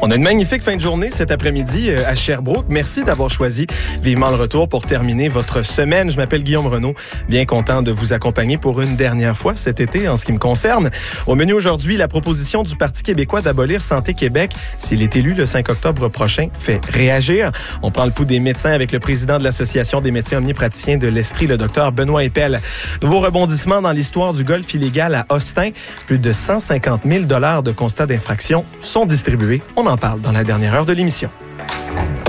On a une magnifique fin de journée cet après-midi à Sherbrooke. Merci d'avoir choisi Vivement le retour pour terminer votre semaine. Je m'appelle Guillaume Renaud. Bien content de vous accompagner pour une dernière fois cet été en ce qui me concerne. Au menu aujourd'hui, la proposition du Parti québécois d'abolir Santé Québec, s'il est élu le 5 octobre prochain, fait réagir. On prend le pouls des médecins avec le président de l'Association des médecins omnipraticiens de l'Estrie, le docteur Benoît Epel. Nouveau rebondissement dans l'histoire du golf illégal à Austin. Plus de 150 000 $ de constats d'infraction sont distribués. On en parle dans la dernière heure de l'émission.